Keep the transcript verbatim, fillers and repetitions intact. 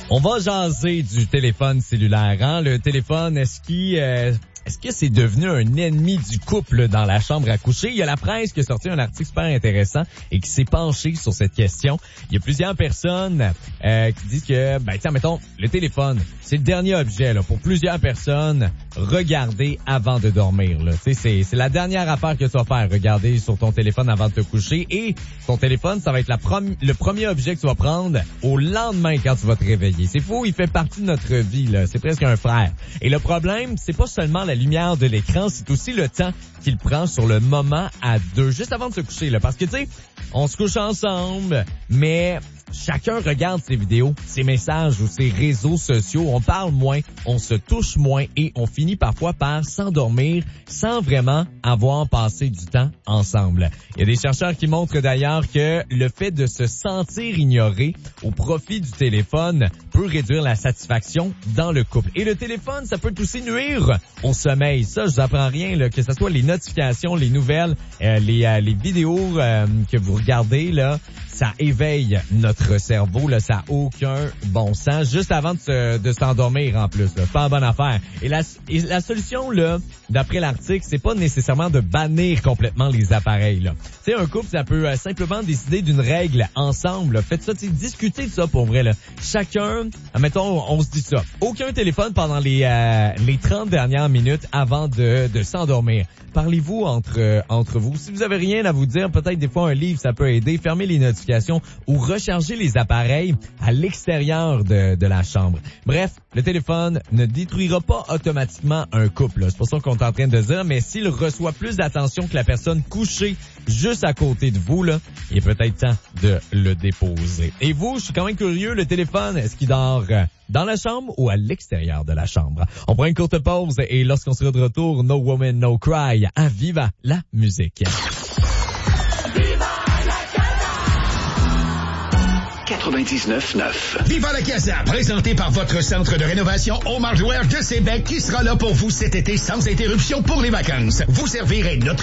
On va jaser du téléphone cellulaire, hein? Le téléphone, est-ce qu'il... Euh, est-ce que c'est devenu un ennemi du couple dans la chambre à coucher? Il y a la presse qui a sorti un article super intéressant et qui s'est penché sur cette question. Il y a plusieurs personnes euh, qui disent que, ben tiens, mettons, le téléphone, c'est le dernier objet là pour plusieurs personnes. Regarder avant de dormir. Là. Tu sais, c'est, c'est la dernière affaire que tu vas faire, regarder sur ton téléphone avant de te coucher. Et ton téléphone, ça va être la prom- le premier objet que tu vas prendre au lendemain quand tu vas te réveiller. C'est fou, il fait partie de notre vie. Là. C'est presque un frère. Et le problème, c'est pas seulement la lumière de l'écran, c'est aussi le temps qu'il prend sur le moment à deux, juste avant de se coucher. Là. Parce que, tu sais, on se couche ensemble, mais... chacun regarde ses vidéos, ses messages ou ses réseaux sociaux. On parle moins, on se touche moins et on finit parfois par s'endormir sans vraiment avoir passé du temps ensemble. Il y a des chercheurs qui montrent d'ailleurs que le fait de se sentir ignoré au profit du téléphone peut réduire la satisfaction dans le couple. Et le téléphone, ça peut aussi nuire au sommeil. Ça, je vous apprends rien, là, que ce soit les notifications, les nouvelles, euh, les, euh, les vidéos euh, que vous regardez, là, ça éveille notre cerveau, là, ça n'a aucun bon sens. Juste avant de, se, de s'endormir en plus, là, pas une bonne affaire. Et la, et la solution, là, d'après l'article, c'est pas nécessairement de bannir complètement les appareils. Là. Tu sais, un couple, ça peut euh, simplement décider d'une règle ensemble. Là. Faites ça, discutez de ça pour vrai. Là. Chacun, admettons, on se dit ça. Aucun téléphone pendant les euh, les trente dernières minutes avant de, de s'endormir. Parlez-vous entre euh, entre vous. Si vous avez rien à vous dire, peut-être des fois un livre, ça peut aider. Fermez les notifications ou rechargez les appareils à l'extérieur de, de la chambre. Bref, le téléphone ne détruira pas automatiquement un couple. Là. C'est pour ça qu'on est en train de dire, mais s'il reçoit plus d'attention que la personne couchée juste à côté de vous, là, il est peut-être temps de le déposer. Et vous, je suis quand même curieux, le téléphone, est-ce qu'il dort dans la chambre ou à l'extérieur de la chambre? On prend une courte pause et lorsqu'on sera de retour, No Woman, No Cry, à Viva la musique. quatre-vingt-dix-neuf neuf. Viva la Casa, présenté par votre centre de rénovation Omar Jouer de Québec qui sera là pour vous cet été sans interruption pour les vacances. Vous servirez notre